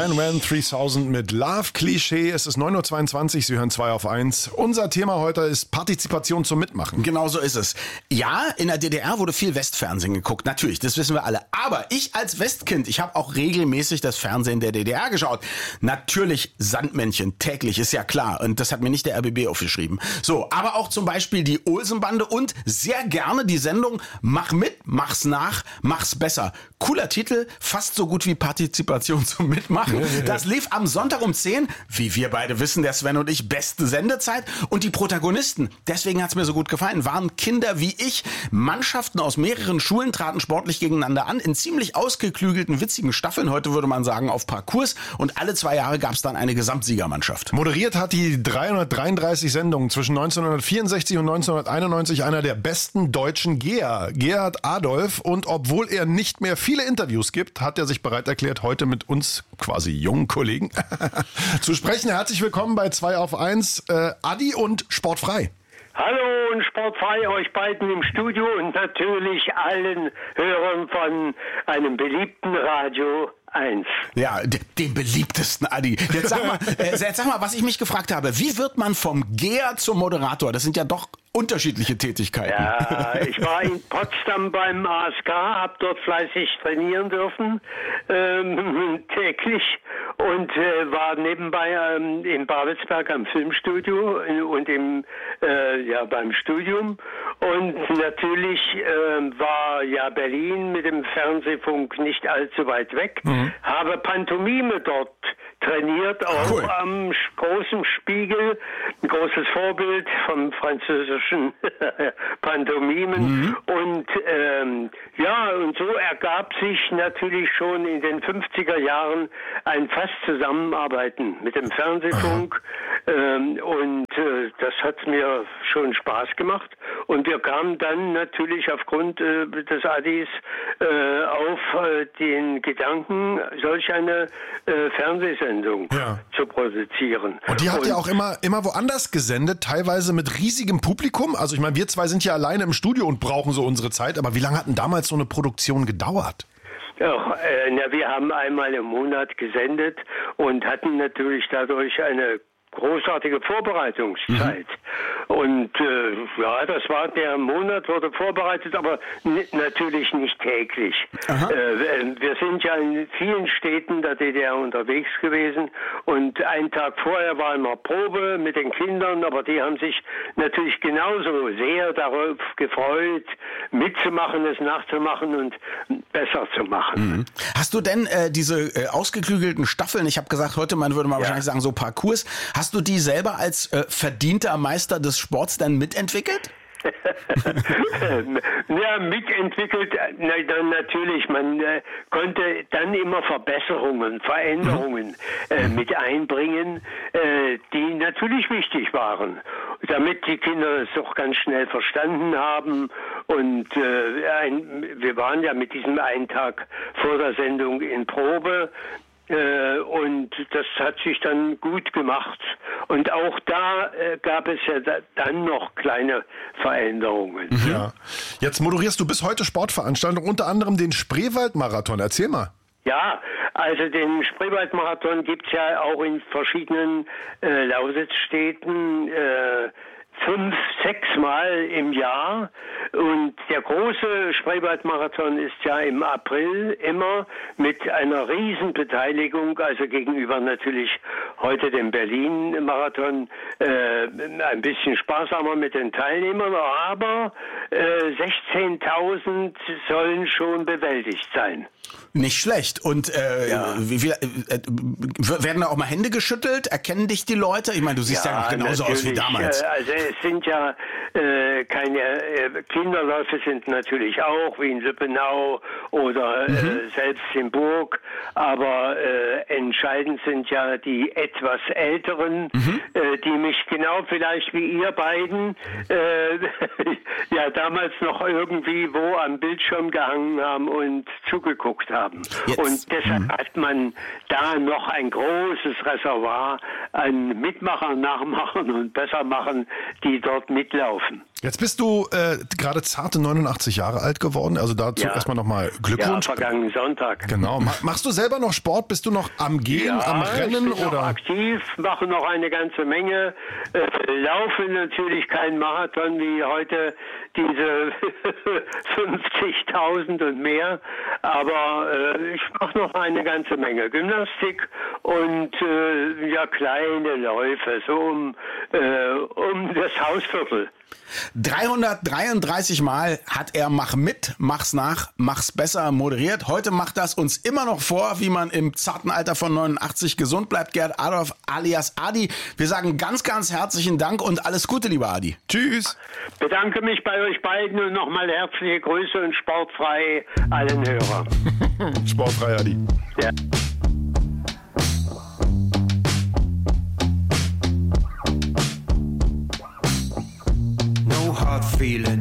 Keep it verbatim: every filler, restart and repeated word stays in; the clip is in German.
Ran Ran dreitausend mit Love Klischee. Es ist neun Uhr zweiundzwanzig, Sie hören zwei auf eins. Unser Thema heute ist Partizipation zum Mitmachen. Genau so ist es. Ja, in der D D R wurde viel Westfernsehen geguckt, natürlich, das wissen wir alle. Aber ich als Westkind, ich habe auch regelmäßig das Fernsehen der D D R geschaut. Natürlich Sandmännchen, täglich, ist ja klar. Und das hat mir nicht der R B B aufgeschrieben. So, aber auch zum Beispiel die Olsenbande und sehr gerne die Sendung Mach mit, mach's nach, mach's besser. Cooler Titel, fast so gut wie Partizipation zum Mitmachen. Das lief am Sonntag um zehn. Wie wir beide wissen, der Sven und ich, beste Sendezeit. Und die Protagonisten, deswegen hat's mir so gut gefallen, waren Kinder wie ich. Mannschaften aus mehreren Schulen traten sportlich gegeneinander an, in ziemlich ausgeklügelten, witzigen Staffeln. Heute würde man sagen auf Parcours. Und alle zwei Jahre gab's dann eine Gesamtsiegermannschaft. Moderiert hat die dreihundertdreiunddreißig Sendungen zwischen neunzehnhundertvierundsechzig und neunzehnhunderteinundneunzig einer der besten deutschen Geher, Gerhard Adolf. Und obwohl er nicht mehr viele Interviews gibt, hat er sich bereit erklärt, heute mit uns quasi jungen Kollegen zu sprechen. Herzlich willkommen bei zwei auf eins, äh, Adi und Sportfrei. Hallo und Sportfrei euch beiden im Studio und natürlich allen Hörern von einem beliebten Radio eins. Ja, den beliebtesten, Adi. Jetzt sag mal, äh, jetzt sag mal, was ich mich gefragt habe. Wie wird man vom Geher zum Moderator? Das sind ja doch unterschiedliche Tätigkeiten. Ja, ich war in Potsdam beim A S K, habe dort fleißig trainieren dürfen, ähm, täglich, und äh, war nebenbei ähm, in Babelsberg am Filmstudio und im äh, ja beim Studium. Und natürlich äh, war ja Berlin mit dem Fernsehfunk nicht allzu weit weg. Mhm. Habe Pantomime dort trainiert, auch cool. Am großen Spiegel, ein großes Vorbild vom französischen Pantomimen. Mhm. Und ähm, ja, und so ergab sich natürlich schon in den fünfziger Jahren ein fast Zusammenarbeiten mit dem Fernsehfunk. Ähm, und äh, das hat mir schon Spaß gemacht. Und wir kamen dann natürlich aufgrund äh, des Adis äh, auf äh, den Gedanken, solch eine äh, Fernsehsendung ja. zu produzieren. Und die habt ihr auch immer, immer woanders gesendet, teilweise mit riesigem Publikum. Also ich meine, wir zwei sind ja alleine im Studio und brauchen so unsere Zeit. Aber wie lange hat denn damals so eine Produktion gedauert? Ja, äh, na, wir haben einmal im Monat gesendet und hatten natürlich dadurch eine großartige Vorbereitungszeit. Mhm. Und äh, ja, das war, der Monat wurde vorbereitet, aber n- natürlich nicht täglich. Äh, wir sind ja in vielen Städten der D D R unterwegs gewesen und einen Tag vorher war immer Probe mit den Kindern, aber die haben sich natürlich genauso sehr darauf gefreut, mitzumachen, es nachzumachen und besser zu machen. Mhm. Hast du denn äh, diese äh, ausgeklügelten Staffeln, ich habe gesagt, heute man würde man ja. wahrscheinlich sagen so Parcours, hast du die selber als äh, verdienter Meister des Sports dann mitentwickelt? Ja, mitentwickelt, na, dann natürlich, man äh, konnte dann immer Verbesserungen, Veränderungen mhm. äh, mit einbringen, äh, die natürlich wichtig waren, damit die Kinder es auch ganz schnell verstanden haben. Und äh, ein, wir waren ja mit diesem einen Tag vor der Sendung in Probe. Äh, und das hat sich dann gut gemacht. Und auch da äh, gab es ja da, dann noch kleine Veränderungen. Mhm. Ja. Jetzt moderierst du bis heute Sportveranstaltungen, unter anderem den Spreewaldmarathon. Erzähl mal. Ja, also den Spreewaldmarathon gibt's ja auch in verschiedenen äh, Lausitzstädten, äh, fünf, sechs Mal im Jahr. Und der große Spreewaldmarathon ist ja im April immer mit einer Riesenbeteiligung, also gegenüber natürlich heute dem Berlin-Marathon äh, ein bisschen sparsamer mit den Teilnehmern, aber äh, sechzehntausend sollen schon bewältigt sein. Nicht schlecht. Und äh, ja. wie, wie, äh, werden da auch mal Hände geschüttelt? Erkennen dich die Leute? Ich meine, du siehst ja, ja noch genauso aus wie damals. Also es sind ja äh, keine äh, Kinderläufe sind natürlich auch, wie in Lübbenau oder mhm. äh, selbst in Burg, aber äh, entscheidend sind ja die etwas Älteren, mhm. äh, die mich genau vielleicht wie ihr beiden äh, ja damals noch irgendwie wo am Bildschirm gehangen haben und zugeguckt haben. Jetzt. Und deshalb mhm. hat man da noch ein großes Reservoir an Mitmachern, Nachmachern und Bessermachern, die dort mitlaufen. Jetzt bist du äh, gerade zarte neunundachtzig Jahre alt geworden, also dazu Ja. erstmal nochmal Glückwunsch. Ja, vergangenen Sonntag. Genau. Ma- Machst du selber noch Sport? Bist du noch am Gehen, Ja, am Rennen ich bin oder? noch aktiv, mache noch eine ganze Menge, äh, laufe natürlich kein Marathon wie heute, diese fünfzigtausend und mehr, aber äh, ich mache noch eine ganze Menge Gymnastik und äh, ja kleine Läufe, so um, äh, um das Hausviertel. dreihundertdreiunddreißig Mal hat er Mach mit, mach's nach, mach's besser moderiert. Heute macht das uns immer noch vor, wie man im zarten Alter von neunundachtzig gesund bleibt. Gerd Adolf alias Adi. Wir sagen ganz, ganz herzlichen Dank und alles Gute, lieber Adi. Tschüss. Bedanke mich bei euch beiden und nochmal herzliche Grüße und sportfrei allen Hörern. Sportfrei, Adi. Ja. No hard feeling.